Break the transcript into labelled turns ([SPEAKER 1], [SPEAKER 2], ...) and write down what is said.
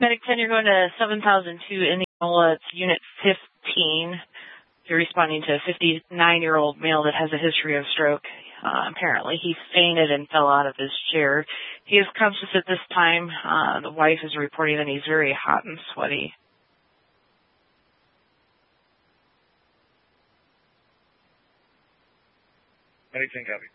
[SPEAKER 1] Medic 10, you're going to 7002 Indianola. It's Unit 15. You're responding to a 59-year-old male that has a history of stroke. Apparently, he fainted and fell out of his chair. He is conscious at this time. The wife is reporting that he's very hot and sweaty.
[SPEAKER 2] Medic 10, copy.